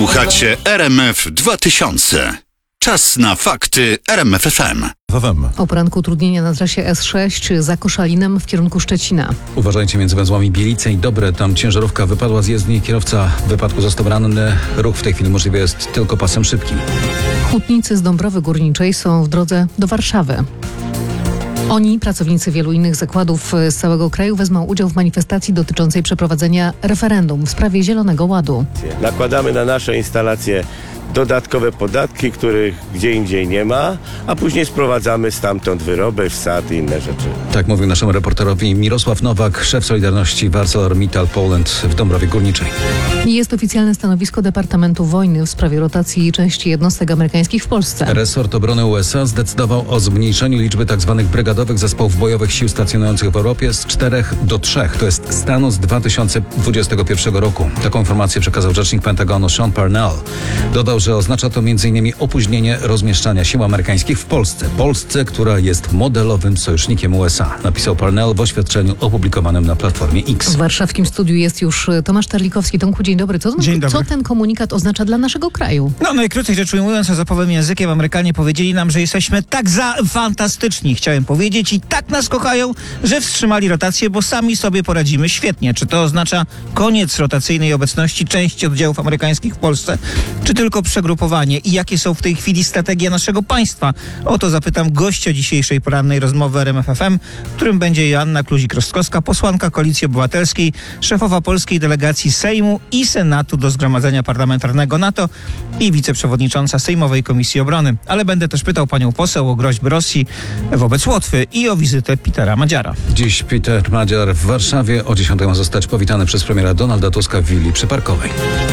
Słuchacie RMF 2000. Czas na fakty RMF FM. O poranku utrudnienia na trasie S6 za Koszalinem w kierunku Szczecina. Uważajcie między węzłami Bielice i Dobre. Tam ciężarówka wypadła z jezdni. Kierowca w wypadku został ranny. Ruch w tej chwili możliwy jest tylko pasem szybkim. Hutnicy z Dąbrowy Górniczej są w drodze do Warszawy. Oni, pracownicy wielu innych zakładów z całego kraju, wezmą udział w manifestacji dotyczącej przeprowadzenia referendum w sprawie Zielonego Ładu. Nakładamy na nasze instalacje dodatkowe podatki, których gdzie indziej nie ma, a później sprowadzamy stamtąd wyroby, wsad i inne rzeczy. Tak mówił naszemu reporterowi Mirosław Nowak, szef Solidarności w ArcelorMittal Poland w Dąbrowie Górniczej. Jest oficjalne stanowisko Departamentu Wojny w sprawie rotacji części jednostek amerykańskich w Polsce. Resort Obrony USA zdecydował o zmniejszeniu liczby tzw. brygadowych zespołów bojowych sił stacjonujących w Europie z 4 do 3. To jest stanu z 2021 roku. Taką informację przekazał rzecznik Pentagonu Sean Parnell. Dodał, że oznacza to m.in. opóźnienie rozmieszczania sił amerykańskich w Polsce. Polsce, która jest modelowym sojusznikiem USA, napisał Parnell w oświadczeniu opublikowanym na Platformie X. W warszawskim studiu jest już Tomasz Tarlikowski. Tomku, dzień dobry. Dzień dobry. Co ten komunikat oznacza dla naszego kraju? No, najkrócej rzecz ujmując, zapowym językiem, Amerykanie powiedzieli nam, że jesteśmy tak fantastyczni, chciałem powiedzieć, i tak nas kochają, że wstrzymali rotację, bo sami sobie poradzimy świetnie. Czy to oznacza koniec rotacyjnej obecności części oddziałów amerykańskich w Polsce, czy tylko przegrupowanie? I jakie są w tej chwili strategie naszego państwa? O to zapytam gościa dzisiejszej porannej rozmowy RMF FM, którym będzie Joanna Kluzik-Rostkowska, posłanka Koalicji Obywatelskiej, szefowa polskiej delegacji Sejmu i Senatu do Zgromadzenia Parlamentarnego NATO i wiceprzewodnicząca Sejmowej Komisji Obrony. Ale będę też pytał panią poseł o groźby Rosji wobec Łotwy i o wizytę Petera Madziara. Dziś Peter Madziar w Warszawie. O 10 ma zostać powitany przez premiera Donalda Tuska w willi przyparkowej.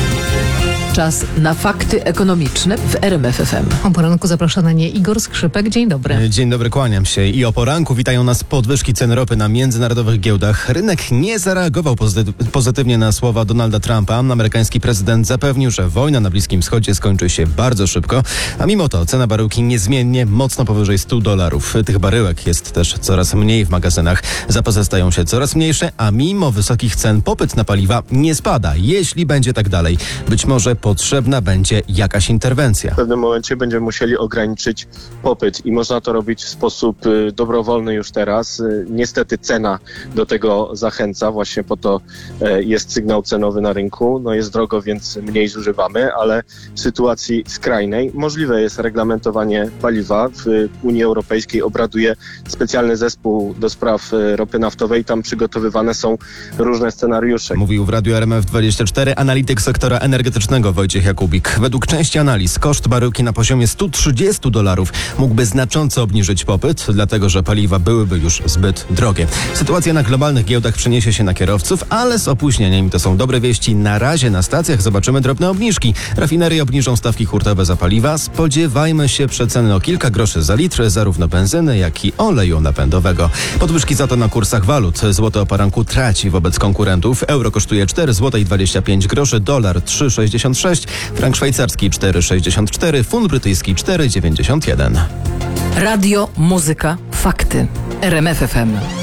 Czas na fakty ekonomiczne w RMF FM. O poranku zaprasza na nie Igor Skrzypek. Dzień dobry. Dzień dobry, kłaniam się. I o poranku witają nas podwyżki cen ropy na międzynarodowych giełdach. Rynek nie zareagował pozytywnie na słowa Donalda Trumpa. Amerykański prezydent zapewnił, że wojna na Bliskim Wschodzie skończy się bardzo szybko, a mimo to cena baryłki niezmiennie mocno powyżej $100. Tych baryłek jest też coraz mniej w magazynach. Zapasy stają się coraz mniejsze, a mimo wysokich cen popyt na paliwa nie spada. Jeśli będzie tak dalej, być może potrzebna będzie jakaś interwencja. W pewnym momencie będziemy musieli ograniczyć popyt i można to robić w sposób dobrowolny już teraz. Niestety cena do tego zachęca, właśnie po to jest sygnał cenowy na rynku. No jest drogo, więc mniej zużywamy, ale w sytuacji skrajnej możliwe jest reglamentowanie paliwa. W Unii Europejskiej obraduje specjalny zespół do spraw ropy naftowej. Tam przygotowywane są różne scenariusze. Mówił w Radiu RMF24 analityk sektora energetycznego Wojciech Jakubik. Według części analiz koszt baryłki na poziomie $130 mógłby znacząco obniżyć popyt, dlatego że paliwa byłyby już zbyt drogie. Sytuacja na globalnych giełdach przeniesie się na kierowców, ale z opóźnieniem. To są dobre wieści. Na razie na stacjach zobaczymy drobne obniżki. Rafinerie obniżą stawki hurtowe za paliwa. Spodziewajmy się przeceny o kilka groszy za litr zarówno benzyny, jak i oleju napędowego. Podwyżki za to na kursach walut. Złoty o poranku traci wobec konkurentów. Euro kosztuje 4,25 zł, dolar 3,66, frank szwajcarski 4,64, funt brytyjski 4,91. Radio, muzyka, fakty. RMF FM.